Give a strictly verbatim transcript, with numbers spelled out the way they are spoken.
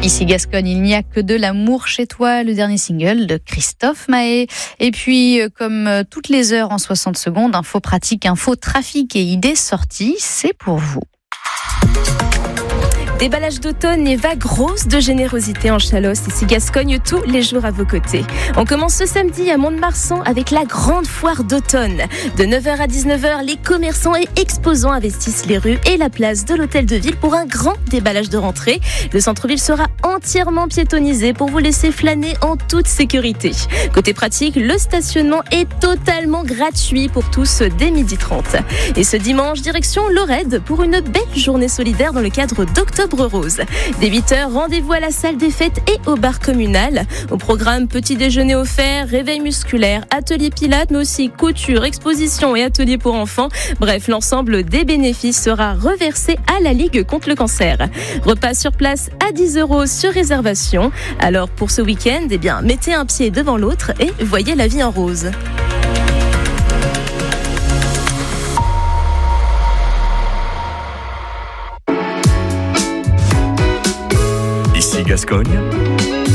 Ici Gascogne, il n'y a que de l'amour chez toi, le dernier single de Christophe Maé. Et puis, comme toutes les heures en soixante secondes, info pratique, info trafic et idées sorties, c'est pour vous. Déballage d'automne et vagues roses de générosité en Chalosse. Ici Gascogne, tous les jours à vos côtés. On commence ce samedi à Mont-de-Marsan avec la grande foire d'automne. De neuf heures à dix-neuf heures, les commerçants et exposants investissent les rues et la place de l'hôtel de ville pour un grand déballage de rentrée. Le centre-ville sera entièrement piétonnisé pour vous laisser flâner en toute sécurité. Côté pratique, le stationnement est totalement gratuit pour tous dès midi trente. Et ce dimanche, direction Lorède pour une belle journée solidaire dans le cadre d'Octobre Rose. Dès huit heures, rendez-vous à la salle des fêtes et au bar communal. Au programme, petit déjeuner offert, réveil musculaire, atelier pilates, mais aussi couture, exposition et atelier pour enfants. Bref, l'ensemble des bénéfices sera reversé à la Ligue contre le cancer. Repas sur place à dix euros sur réservation. Alors pour ce week-end, eh bien, mettez un pied devant l'autre et voyez la vie en rose. Ici Gascogne,